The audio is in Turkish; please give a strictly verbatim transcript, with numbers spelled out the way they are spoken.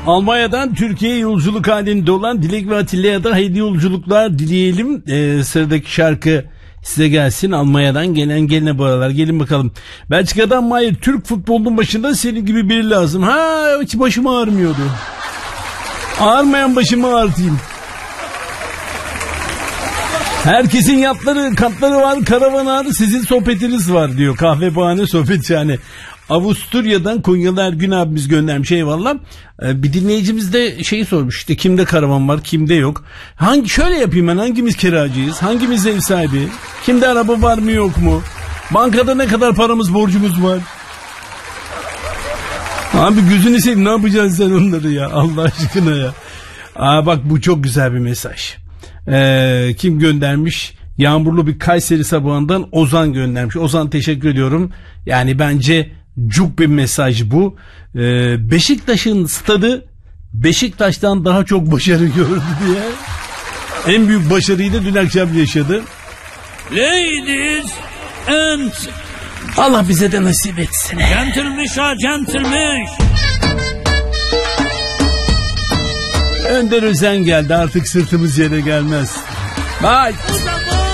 Almanya'dan Türkiye'ye yolculuk halinde olan Dilek ve Atilla'ya da hayırlı yolculuklar dileyelim. Ee, sıradaki şarkı size gelsin. Almanya'dan gelen gelene bu aralar. Gelin bakalım. Belçika'dan Mahir, Türk futbolunun başında senin gibi biri lazım. Ha, hiç başım ağrımıyordu. Ağrımayan başımı ağrıtayım. Herkesin yatları, katları var, karavan var, sizin sohbetiniz var diyor. Kahvehane sohbetçhane. Avusturya'dan Konyalı Ergün abimiz göndermiş, eyvallah. Ee, bir dinleyicimiz de şeyi sormuş, işte kimde karavan var, kimde yok. Hangi şöyle yapayım ben, hangimiz kiracıyız, hangimiz ev sahibi, kimde araba var mı yok mu, bankada ne kadar paramız, borcumuz var. Abi gözünü seveyim, ne yapacaksın sen onları ya, Allah aşkına ya. Aa, bak bu çok güzel bir mesaj. Ee, kim göndermiş? Yağmurlu bir Kayseri sabahından Ozan göndermiş. Ozan, teşekkür ediyorum. Yani bence cuk bir mesaj bu. Ee, Beşiktaş'ın stadı Beşiktaş'tan daha çok başarı gördü diye. En büyük başarıyı da dün akşam yaşadı. Ladies and Allah bize de nasip etsin. gentlemen, ha gentlemen. Önder Özen geldi, artık sırtımız yere gelmez. Bye.